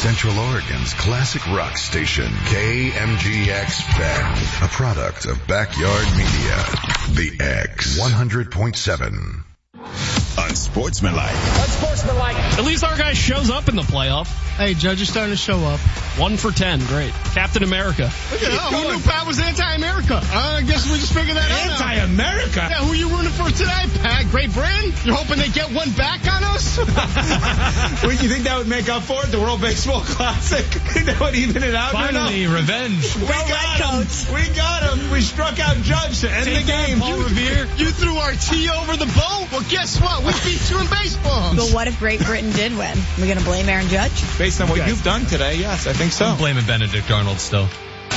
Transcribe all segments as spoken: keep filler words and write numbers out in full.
Central Oregon's classic rock station, K M G X Bend, a product of Backyard Media. The X one hundred point seven. Unsportsmanlike. Unsportsmanlike. At least our guy shows up in the playoff. Hey, Judge is starting to show up. One for ten. Great. Captain America. Look at that. Who knew Pat was anti-America? I guess we just figured that out. Anti-America? Yeah, who you rooting for today, Pat? Great Britain? You're hoping they get one back on us? Well, you think that would make up for it? The World Baseball Classic? That would even it out? Finally, revenge. We got him. We got him. We struck out Judge to end Take the game. Paul Revere. You threw our tea over the boat? Well, guess what? We beat you in baseball. But what if Great Britain did win? We're going to blame Aaron Judge? Based on what you've done today, yes, I think so. I'm blaming Benedict Arnold still.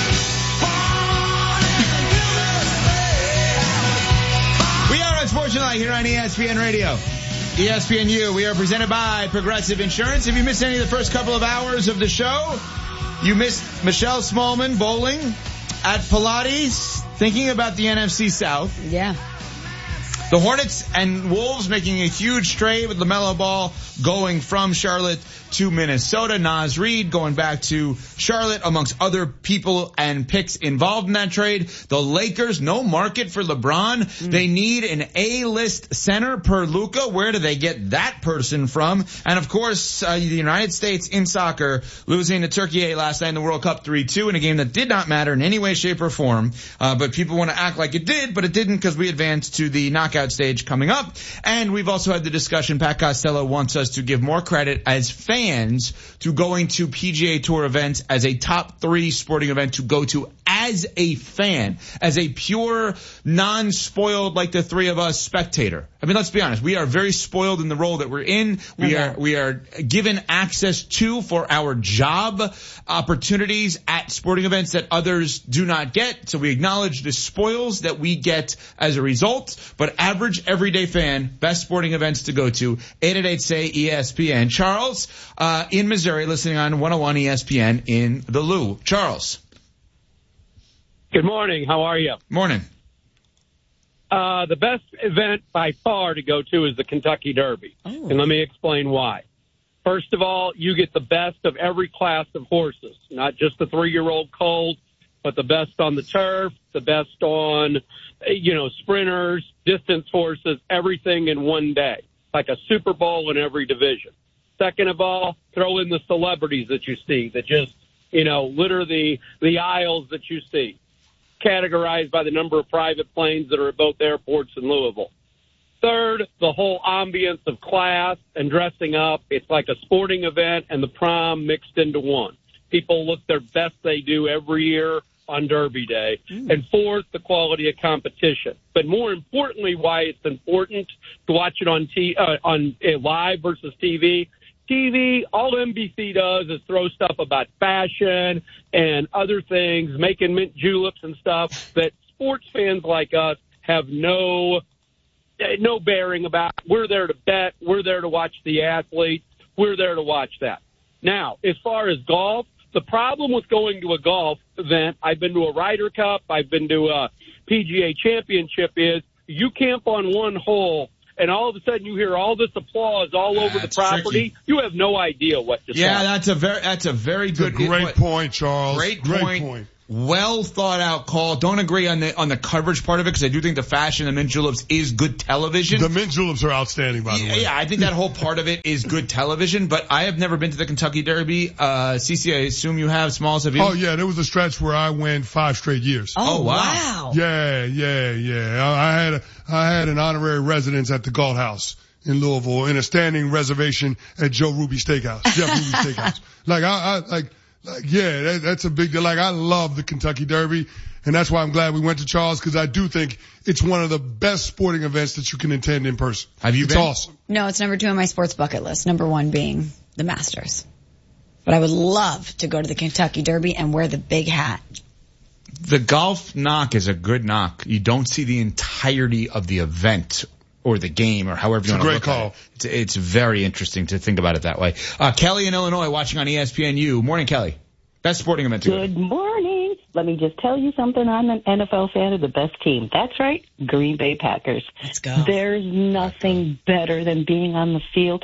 We are Unsportsmanlike here on E S P N Radio. E S P N U, we are presented by Progressive Insurance. If you missed any of the first couple of hours of the show, you missed Michelle Smallman bowling at Pilates, thinking about the N F C South. Yeah. The Hornets and Wolves making a huge trade with LaMelo Ball going from Charlotte to Minnesota. Naz Reid going back to Charlotte, amongst other people and picks involved in that trade. The Lakers, no market for LeBron. Mm. They need an A-list center per Luka. Where do they get that person from? And of course, uh, the United States in soccer losing to Turkey last night in the World Cup three two in a game that did not matter in any way, shape, or form. Uh, but people want to act like it did, but it didn't, because we advanced to the knockout stage coming up. And we've also had the discussion, Pat Costello wants us to give more credit as fans to going to P G A Tour events as a top three sporting event to go to as a fan, as a pure, non-spoiled, like the three of us, spectator. I mean, let's be honest. We are very spoiled in the role that we're in. We okay. are, we are given access to for our job opportunities at sporting events that others do not get. So we acknowledge the spoils that we get as a result. But average, everyday fan, best sporting events to go to, eight eight eight, say, E S P N. Charles, uh, in Missouri, listening on one oh one E S P N in the Lou. Charles. Good morning. How are you? Morning. Uh, the best event by far to go to is the Kentucky Derby. Oh. And let me explain why. First of all, you get the best of every class of horses, not just the three-year-old colt, but the best on the turf, the best on, you know, sprinters, distance horses, everything in one day, like a Super Bowl in every division. Second of all, throw in the celebrities that you see that just, you know, litter the, the aisles that you see, categorized by the number of private planes that are at both airports in Louisville. Third, the whole ambience of class and dressing up. It's like a sporting event and the prom mixed into one. People look their best they do every year on Derby Day. Mm. And fourth, the quality of competition. But more importantly, why it's important to watch it on T, uh, on uh, live versus T V. T V, all N B C does is throw stuff about fashion and other things, making mint juleps and stuff that sports fans like us have no no bearing about. We're there to bet. We're there to watch the athletes. We're there to watch that. Now, as far as golf, the problem with going to a golf event, I've been to a Ryder Cup, I've been to a P G A Championship, is you camp on one hole and all of a sudden you hear all this applause all yeah, over the property. Tricky. You have no idea what to say. Yeah, that's a very that's a very good a great what, point, Charles. Great, great point. point. Well thought out call. Don't agree on the on the coverage part of it, because I do think the fashion of mint juleps is good television. The mint juleps are outstanding, by the yeah, way. Yeah, I think that whole part of it is good television. But I have never been to the Kentucky Derby. Uh, Cece, I assume you have. Smalls, have you? Oh yeah, there was a stretch where I went five straight years. Oh, oh wow. wow. Yeah, yeah, yeah. I, I had a, I had an honorary residence at the Galt House in Louisville, in a standing reservation at Joe Ruby Steakhouse, Jeff Ruby Steakhouse. Like I, I like. Like, yeah, that, that's a big deal. Like, I love the Kentucky Derby, and that's why I'm glad we went to Charles, because I do think it's one of the best sporting events that you can attend in person. Have you it's been? It's awesome. No, it's number two on my sports bucket list. Number one being the Masters. But I would love to go to the Kentucky Derby and wear the big hat. The golf knock is a good knock. You don't see the entirety of the event or the game, or however you want to look call. at it. It's, it's very interesting to think about it that way. Uh, Kelly in Illinois watching on E S P N U. Morning, Kelly. Best sporting event to Good morning. Let me just tell you something. I'm an N F L fan of the best team. That's right, Green Bay Packers. Let's go. There's nothing better than being on the field,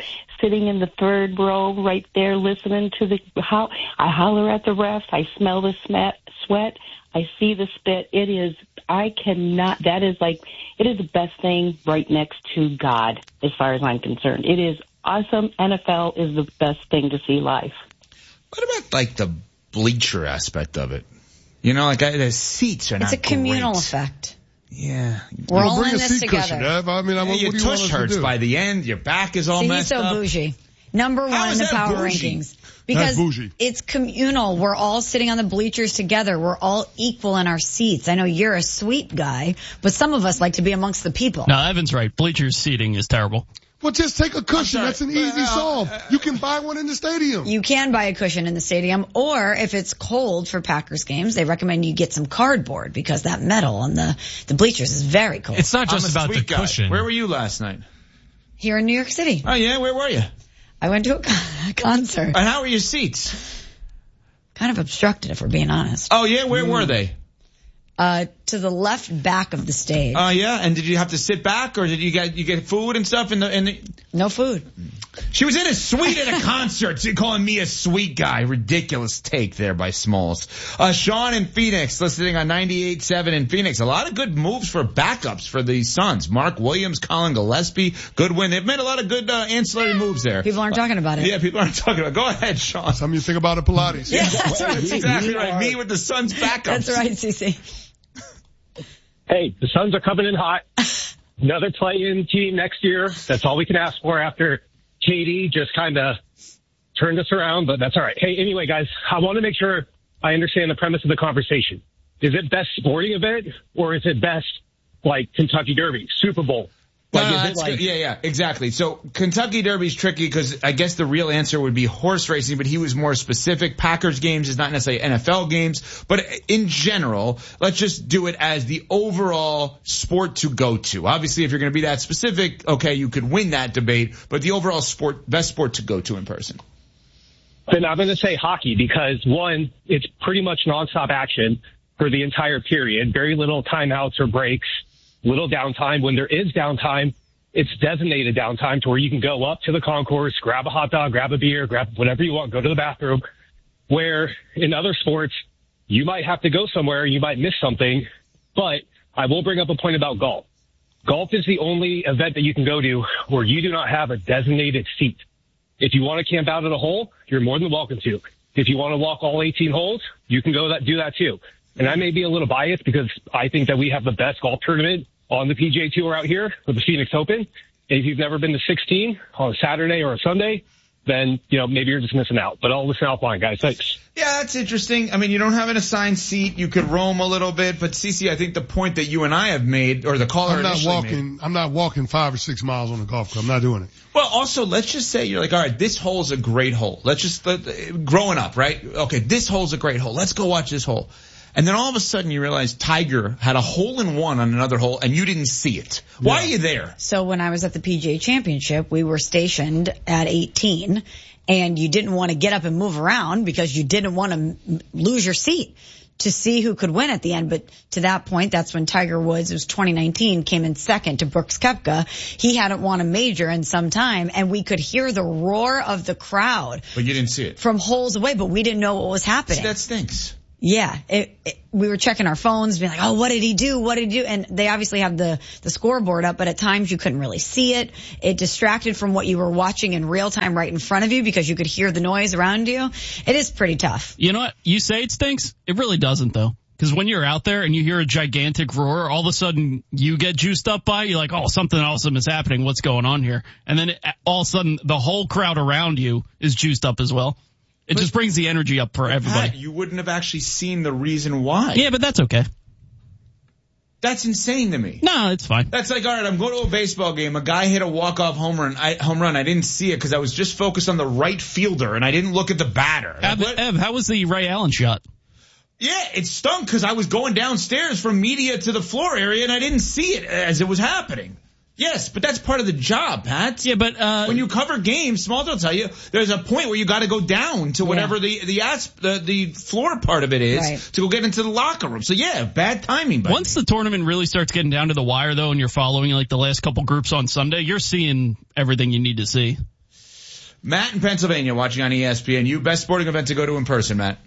sitting in the third row right there listening to the how I holler at the refs. I smell the smet, sweat. I see the spit. It is, I cannot, that is like, it is the best thing right next to God as far as I'm concerned. It is awesome. N F L is the best thing to see live. What about like the bleacher aspect of it? You know, like I, the seats are It's not a communal great. effect. Yeah. We're Well, all bring in a this seat together. cushion, Ev. I mean, I Yeah, what your do you want tush us to hurts do? by the end. Your back is all See, he's messed so up. bougie. Number How one in is the that power bougie? rankings. Because That's bougie. it's communal. We're all sitting on the bleachers together. We're all equal in our seats. I know you're a sweet guy, but some of us like to be amongst the people. No, Evan's right. Bleachers seating is terrible. Well, just take a cushion. sorry. That's an easy Uh, solve. You can buy one in the stadium. You can buy a cushion in the stadium, or if it's cold for Packers games, they recommend you get some cardboard because that metal on the, the bleachers is very cold. It's not I'm just a about the sweet guy. cushion. Where were you last night? Here in New York City. Oh yeah, where were you? I went to a con- concert. And how were your seats? Kind of obstructed, if we're being honest. Oh yeah, where were they? Uh, to the left back of the stage. Oh yeah, and did you have to sit back or did you get you get food and stuff in the in the? No food. She was in a suite at a concert. She's calling me a sweet guy. Ridiculous take there by Smalls. Uh, Sean in Phoenix, listening on ninety-eight point seven in Phoenix. A lot of good moves for backups for the Suns. Mark Williams, Colin Gillespie, Goodwin. They've made a lot of good uh, ancillary moves there. People aren't talking about it. Yeah, people aren't talking about it. Go ahead, Sean. Something you think about at Pilates. Yeah, that's right. That's exactly right. Me with the Suns backups. That's right, Cece. Hey, the Suns are coming in hot. Another play-in team next year. That's all we can ask for after K D just kind of turned us around, but that's all right. Hey, anyway, guys, I want to make sure I understand the premise of the conversation. Is it best sporting event or is it best like Kentucky Derby, Super Bowl? No, Like, no, is it that's like, good. Yeah, yeah, exactly. So Kentucky Derby's tricky because I guess the real answer would be horse racing, but he was more specific. Packers games is not necessarily N F L games, but in general, let's just do it as the overall sport to go to. Obviously, if you're going to be that specific, okay, you could win that debate, but the overall sport, best sport to go to in person. Then I'm going to say hockey because, one, it's pretty much nonstop action for the entire period. Very little timeouts or breaks, little downtime. When there is downtime, it's designated downtime to where you can go up to the concourse, grab a hot dog, grab a beer, grab whatever you want, go to the bathroom. Where in other sports, you might have to go somewhere, you might miss something. But I will bring up a point about golf. Golf is the only event that you can go to where you do not have a designated seat. If you want to camp out at a hole, you're more than welcome to. If you want to walk all eighteen holes, you can go that do that too. And I may be a little biased because I think that we have the best golf tournament on the P G A Tour out here with the Phoenix Open. And if you've never been to sixteen on a Saturday or a Sunday, then, you know, maybe you're just missing out. But I'll listen offline, guys. Thanks. Yeah, that's interesting. I mean, you don't have an assigned seat. You could roam a little bit, but Cece, I think the point that you and I have made, or the caller I'm not initially walking. made. I'm not walking five or six miles on a golf club. I'm not doing it. Well, also, let's just say you're like, all right, this hole's a great hole. Let's just, let, growing up, right? Okay, this hole's a great hole. Let's go watch this hole. And then all of a sudden you realize Tiger had a hole in one on another hole and you didn't see it. Why Yeah. are you there? So when I was at the P G A Championship, we were stationed at eighteen, and you didn't want to get up and move around because you didn't want to m- lose your seat to see who could win at the end. But to that point, that's when Tiger Woods, it was twenty nineteen, came in second to Brooks Koepka. He hadn't won a major in some time, and we could hear the roar of the crowd But you didn't see it. from holes away, but we didn't know what was happening. See, that stinks. Yeah, it, it, we were checking our phones, being like, "Oh, what did he do? What did he do?" And they obviously have the the scoreboard up, but at times you couldn't really see it. It distracted from what you were watching in real time right in front of you because you could hear the noise around you. It is pretty tough. You know what? You say it stinks. It really doesn't, though. Because when you're out there and you hear a gigantic roar, all of a sudden you get juiced up by it. You're like, oh, something awesome is happening. What's going on here? And then it, all of a sudden the whole crowd around you is juiced up as well. It But- just brings the energy up for everybody. Pat, you wouldn't have actually seen the reason why. Yeah, but that's okay. That's insane to me. No, it's fine. That's like, all right, I'm going to a baseball game. A guy hit a walk-off home run. I, home run. I didn't see it because I was just focused on the right fielder and I didn't look at the batter. Ev, Like, what- Ev, how was the Ray Allen shot? Yeah, it stunk because I was going downstairs from media to the floor area and I didn't see it as it was happening. Yes, but that's part of the job, Pat. Yeah, but uh When you cover games, Small will tell you, there's a point where you got to go down to whatever the the, asp, the the floor part of it is Right. to go get into the locker room. So yeah, bad timing. By once me. the tournament really starts getting down to the wire, though, and you're following like the last couple groups on Sunday, you're seeing everything you need to see. Matt in Pennsylvania watching on E S P N U. Best sporting event to go to in person, Matt?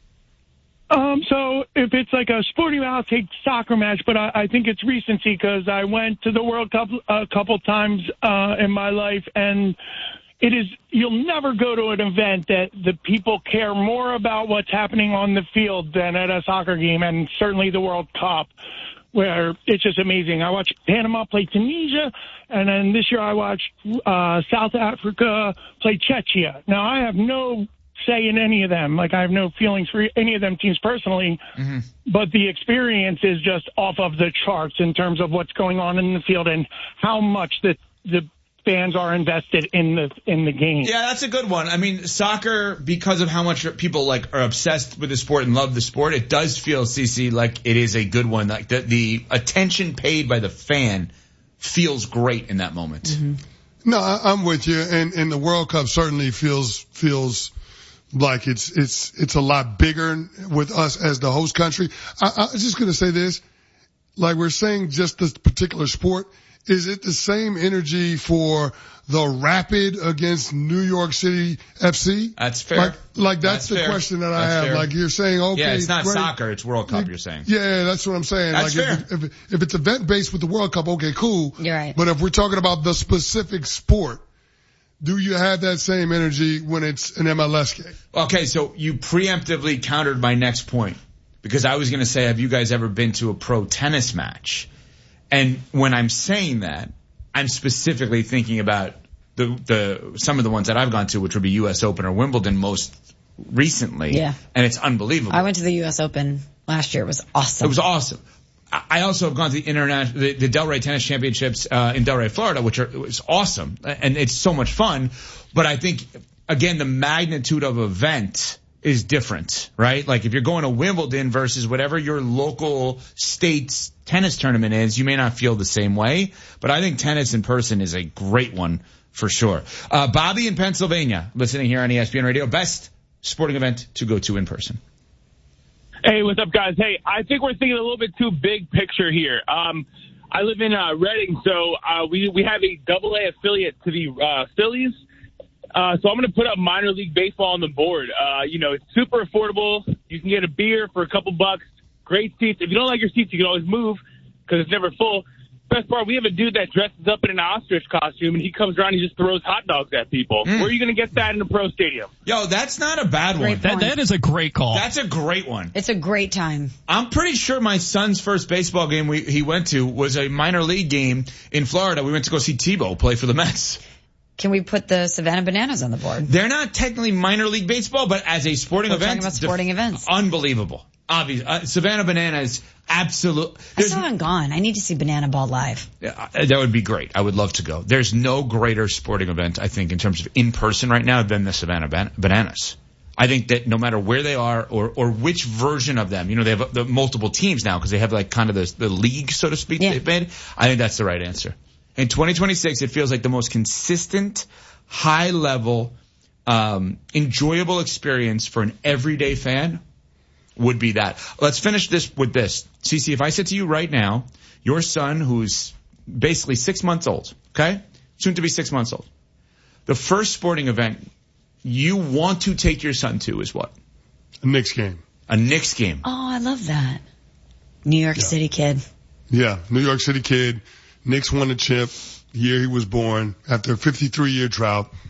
Um, so if it's like a sporting event, I'll take soccer match, but I, I think it's recency because I went to the World Cup a couple times uh, in my life, and it is, you'll never go to an event that the people care more about what's happening on the field than at a soccer game, and certainly the World Cup, where it's just amazing. I watched Panama play Tunisia, and then this year I watched uh, South Africa play Czechia. Now, I have no say in any of them. Like, I have no feelings for any of them teams personally, mm-hmm. but the experience is just off of the charts in terms of what's going on in the field and how much the the fans are invested in the in the game. Yeah, that's a good one. I mean, soccer, because of how much people like are obsessed with the sport and love the sport, it does feel, C C, like it is a good one. Like the, the attention paid by the fan feels great in that moment. Mm-hmm. No, I, I'm with you, and and the World Cup certainly feels feels like it's it's it's a lot bigger with us as the host country. I, I was just gonna say this, like we're saying, just this particular sport. Is it the same energy for the Rapid against New York City F C? That's fair. Like, like that's, that's the fair. question that I that's have. Fair. Like you're saying, okay. Yeah, it's not great. soccer, it's World Cup, you're saying. Yeah, that's what I'm saying. That's like fair. If, if, if it's event based with the World Cup, okay, cool. You're right. But if we're talking about the specific sport, do you have that same energy when it's an M L S game? Okay, so you preemptively countered my next point, because I was going to say, have you guys ever been to a pro tennis match? And when I'm saying that, I'm specifically thinking about the the some of the ones that I've gone to, which would be U S Open or Wimbledon most recently. Yeah. And it's unbelievable. I went to the U S Open last year. It was awesome. It was awesome. I also have gone to the international, the, the Delray Tennis Championships uh, in Delray, Florida, which are was awesome, and it's so much fun. But I think, again, the magnitude of event is different, right? Like if you're going to Wimbledon versus whatever your local state's tennis tournament is, you may not feel the same way. But I think tennis in person is a great one for sure. Uh, Bobby in Pennsylvania, listening here on E S P N Radio, best sporting event to go to in person. Hey, what's up, guys? Hey, I think we're thinking a little bit too big picture here. Um, I live in uh, Reading, so uh, we we have a double A affiliate to the uh, Phillies. Uh, so I'm going to put up minor league baseball on the board. Uh, you know, it's super affordable. You can get a beer for a couple bucks. Great seats. If you don't like your seats, you can always move because it's never full. Best part, we have a dude that dresses up in an ostrich costume, and he comes around and he just throws hot dogs at people. Mm. Where are you going to get that in a pro stadium? Yo, that's not a bad Great one. That, that is a great call. That's a great one. It's a great time. I'm pretty sure my son's first baseball game we, he went to was a minor league game in Florida. We went to go see Tebow play for the Mets. Can we put the Savannah Bananas on the board? They're not technically minor league baseball, but as a sporting We're event, talking about sporting def- events. Unbelievable. Obvious. Uh, Savannah Bananas, absolute. I still haven't gone. I need to see Banana Ball live. Uh, that would be great. I would love to go. There's no greater sporting event, I think, in terms of in person right now than the Savannah Ban- Bananas. I think that no matter where they are or or which version of them, you know, they have the multiple teams now because they have like kind of the, the league, so to speak, yeah. they've made. I think that's the right answer. In twenty twenty-six, it feels like the most consistent, high-level, um, enjoyable experience for an everyday fan would be that. Let's finish this with this. Cece, if I said to you right now, your son, who's basically six months old, okay, soon to be six months old, the first sporting event you want to take your son to is what? A Knicks game. A Knicks game. Oh, I love that. New York Yeah. City kid. Yeah, New York City kid. Knicks won the chip the year he was born after a fifty-three year drought.